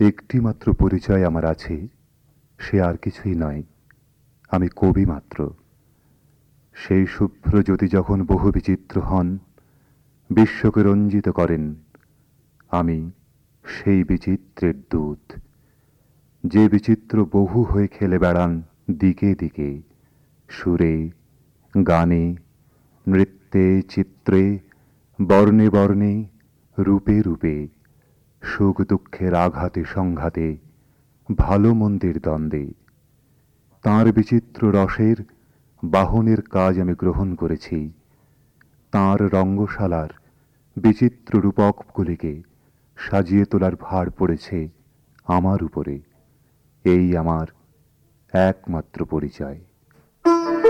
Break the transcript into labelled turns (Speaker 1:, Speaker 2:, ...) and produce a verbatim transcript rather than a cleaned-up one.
Speaker 1: একটি মাত্র পরিচয় আমার আছে, সে আর কিছুই নয়, আমি কবি মাত্র। সেই শুভ্র জ্যোতি যখন বহু বিচিত্র হন, বিশ্বকে রঞ্জিত করেন, আমি সেই বিচিত্রের দূত। যে বিচিত্র বহু হয়ে খেলে বেড়ান দিকে দিকে, সুরে, গানে, নৃত্যে, চিত্রে, বর্ণে বর্ণে, রূপে রূপে, সুখ দুঃখের আঘাতে সংঘাতে, ভালো মন্দের দ্বন্দ্বে। তাঁর বিচিত্র রসের বাহনের কাজ আমি গ্রহণ করেছি। তাঁর রঙ্গশালার বিচিত্র রূপকগুলিকে সাজিয়ে তোলার ভার পড়েছে আমার উপরে। এই আমার একমাত্র পরিচয়।